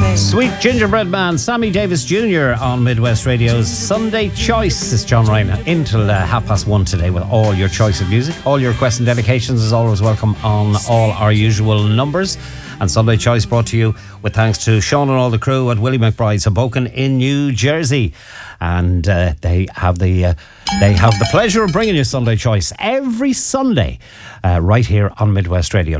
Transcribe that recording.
Sweet Gingerbread Man, Sammy Davis Jr. on Midwest Radio's Sunday Choice. It's John Ryan until 1:30 today with all your choice of music. All your requests and dedications is always welcome on all our usual numbers. And Sunday Choice brought to you with thanks to Sean and all the crew at Willie McBride's Hoboken in New Jersey. And they have the pleasure of bringing you Sunday Choice every Sunday right here on Midwest Radio.